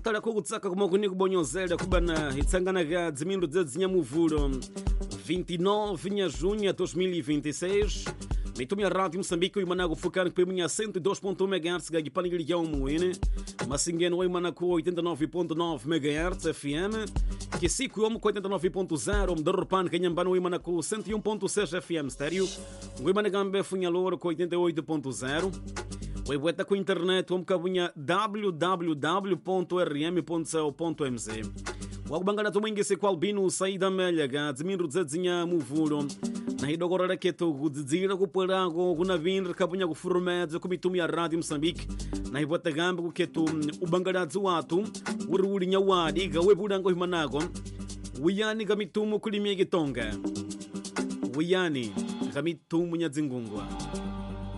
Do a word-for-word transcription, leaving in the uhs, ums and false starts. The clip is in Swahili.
kutala kukutsaka kuma kuni kubonyozela kubana hitsangana ga dzimindo dzedzinyamuvuro vinte e nove de junho de dois mil e vinte e seis. Mitumia Rádio Moçambique o Manago Focano que peminha cento e dois ponto um megahertz ga gipanigilhão moene. Masingeno o Manaco oitenta e nove ponto nove megahertz F M. Que siku yomo com oitenta e nove ponto zero mdarpan kanyambano o Manaco cento e um ponto seis F M stereo. O Managambe Funhaloro com oitenta e oito ponto zero. O Ibueta com internet o Mcabunha w w w ponto r m ponto co ponto m z. O Agbangana Tomingue se qualbino saída melhaga dzimindo dzedzinya muvuro. Na hidogorara keto kudzira kupwerago kunavindra kabunya kufurumedza kumitumia Rádio Moçambique. Na Ibueta gambe kuketo ubangaradzi watu uri uri nyawadi ga webudango himanago. Wiyani kamitumu kulimia gitonga. Wiyani kamitumu nyadzingungwa.